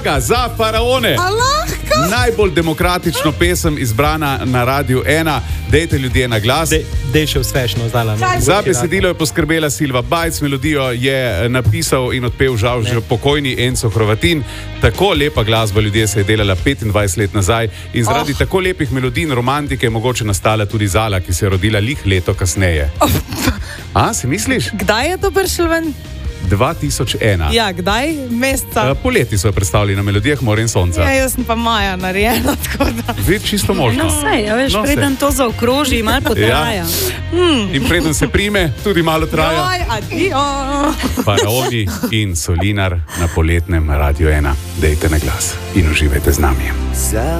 Zmaga za faraone. Najbolj demokratično pesem izbrana na Radiu 1. Dejte ljudje na glas. Dej še uspešno zdala. Za besedilo je poskrbela Silva Bajc, melodijo je napisal in odpel žal že pokojni Enzo Hrvatin. Tako lepa glasba ljudje se je delala 25 let nazaj in zaradi tako lepih melodij in romantike je mogoče nastala tudi Zala, ki se je rodila lih leto kasneje. A, si misliš? Kdaj je to prišel ven? 2001. Ja, kdaj? Meseca? Poleti so jo predstavili na melodijah More in sonca. Ja, jaz sem pa maja narejena, tako da... Vidi, čisto možno. No, sej, ja, veš, preden to zaokroži, malo potraja. In preden se prime, tudi malo traja. Adio. Faraoni in Solinar na poletnem Radiu 1. Dejte na glas in uživajte z nami.